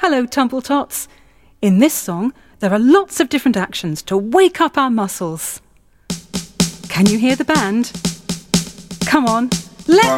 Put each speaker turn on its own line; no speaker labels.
Hello, Tumble-tots. In this song, there are lots of different actions to wake up our muscles. Can you hear the band? Come on, let's